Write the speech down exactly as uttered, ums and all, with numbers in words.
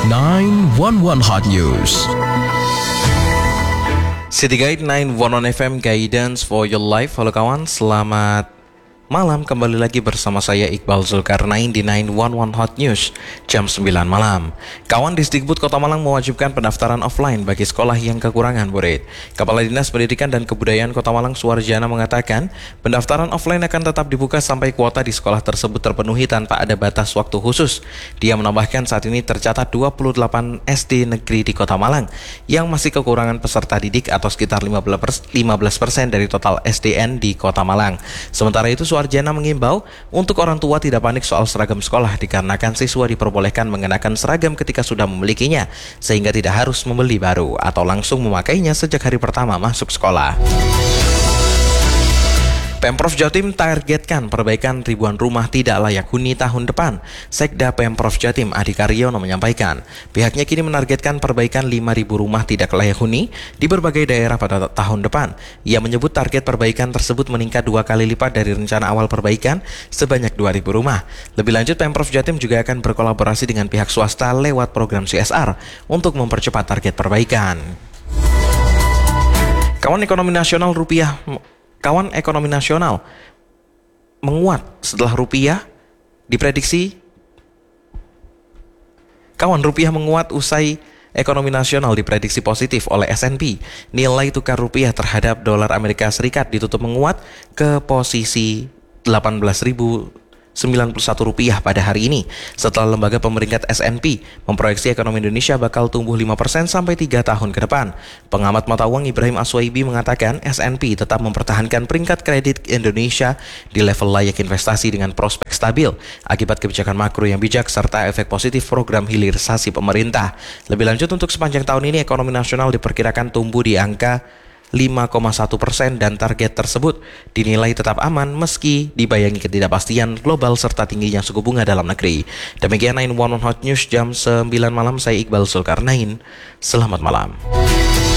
sembilan satu satu Hot News. City Guide sembilan satu satu F M, Guidance for Your Life. Halo kawan, selamat malam, kembali lagi bersama saya Iqbal Zulkarnain di sembilan satu satu Hot News jam sembilan malam. Kawan, Disdikbud Kota Malang mewajibkan pendaftaran offline bagi sekolah yang kekurangan murid. Kepala Dinas Pendidikan dan Kebudayaan Kota Malang Suwarjana mengatakan, pendaftaran offline akan tetap dibuka sampai kuota di sekolah tersebut terpenuhi tanpa ada batas waktu khusus. Dia menambahkan saat ini tercatat dua puluh delapan S D negeri di Kota Malang yang masih kekurangan peserta didik atau sekitar lima belas persen dari total S D N di Kota Malang. Sementara itu, Suwarjana mengimbau untuk orang tua tidak panik soal seragam sekolah dikarenakan siswa diperbolehkan mengenakan seragam ketika sudah memilikinya, sehingga tidak harus membeli baru atau langsung memakainya sejak hari pertama masuk sekolah. Pemprov Jatim targetkan perbaikan ribuan rumah tidak layak huni tahun depan. Sekda Pemprov Jatim Adi Karyono menyampaikan, pihaknya kini menargetkan perbaikan lima ribu rumah tidak layak huni di berbagai daerah pada tahun depan. Ia menyebut target perbaikan tersebut meningkat dua kali lipat dari rencana awal perbaikan sebanyak dua ribu rumah. Lebih lanjut, Pemprov Jatim juga akan berkolaborasi dengan pihak swasta lewat program C S R untuk mempercepat target perbaikan. Kawan, ekonomi nasional rupiah Kawan, ekonomi nasional menguat setelah rupiah diprediksi Kawan, rupiah menguat usai ekonomi nasional diprediksi positif oleh S and P. Nilai tukar rupiah terhadap dolar Amerika Serikat ditutup menguat ke posisi delapan belas ribu sembilan puluh satu rupiah pada hari ini setelah lembaga pemeringkat S and P memproyeksi ekonomi Indonesia bakal tumbuh lima persen sampai tiga tahun ke depan. Pengamat mata uang Ibrahim Aswaibi mengatakan S and P tetap mempertahankan peringkat kredit Indonesia di level layak investasi dengan prospek stabil akibat kebijakan makro yang bijak serta efek positif program hilirisasi pemerintah. Lebih lanjut, untuk sepanjang tahun ini ekonomi nasional diperkirakan tumbuh di angka lima koma satu persen dan target tersebut dinilai tetap aman meski dibayangi ketidakpastian global serta tingginya suku bunga dalam negeri. Demikian sembilan satu satu Hot News jam sembilan malam, saya Iqbal Zulkarnain. Selamat malam.